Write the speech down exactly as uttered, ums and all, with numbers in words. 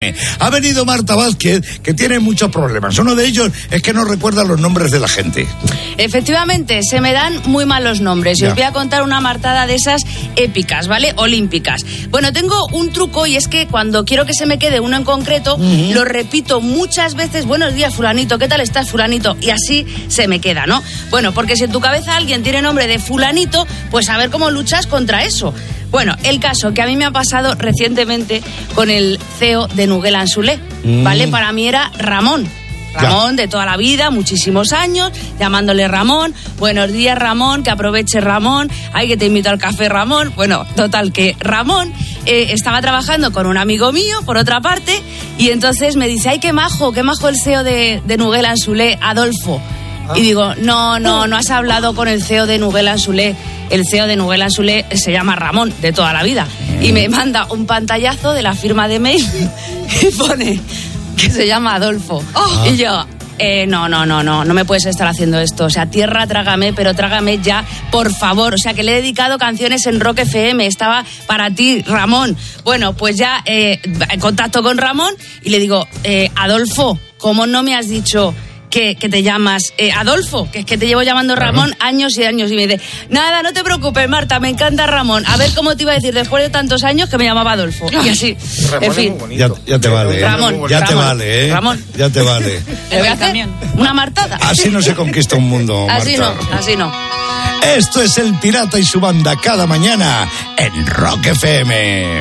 eme. Ha venido Marta Vázquez, que tiene muchos problemas. Uno de ellos es que no recuerda los nombres de la gente. Efectivamente, se me dan muy mal los nombres. Y os voy a contar una martada de esas épicas, ¿vale? Olímpicas. Bueno, tengo un truco y es que cuando quiero que se me quede uno en concreto, uh-huh. lo repito muchas veces. Buenos días, fulanito, ¿qué tal estás, fulanito? Y así se me queda, ¿no? Bueno, porque si en tu cabeza alguien tiene nombre de fulanito, pues a ver cómo luchas contra eso. Bueno, el caso que a mí me ha pasado recientemente con el C E O de Nouguel Anzulé, mm. ¿vale? Para mí era Ramón. Ramón ya. De toda la vida, muchísimos años, llamándole Ramón. Buenos días, Ramón, que aproveche Ramón. Ay, que te invito al café, Ramón. Bueno, total, que Ramón eh, estaba trabajando con un amigo mío, por otra parte, y entonces me dice, ay, qué majo, qué majo el C E O de, de Nouguel Anzulé, Adolfo. Y digo, no, no, no has hablado con el C E O de Nouguel Anzulé. El C E O de Nouguel Anzulé se llama Ramón, de toda la vida. Y me manda un pantallazo de la firma de mail y pone que se llama Adolfo. Oh. Y yo, eh, no, no, no, no, no me puedes estar haciendo esto. O sea, tierra, trágame, pero trágame ya, por favor. O sea, que le he dedicado canciones en Rock F M. Estaba para ti, Ramón. Bueno, pues ya eh, contacto con Ramón y le digo, eh, Adolfo, ¿cómo no me has dicho que, que te llamas eh, Adolfo? Que es que te llevo llamando Ramón años y años. Y me dice, nada, no te preocupes, Marta, me encanta Ramón. A ver cómo te iba a decir después de tantos años que me llamaba Adolfo. Y así, Ramón, en fin. Ya, ya te vale, ¿eh? Ramón, ya Ramón, te vale, ¿eh? Ramón. Ya te vale. ¿Le voy a hacer una martada? Así no se conquista un mundo, Marta. Así no, así no. Esto es El Pirata y su banda cada mañana en Rock F M.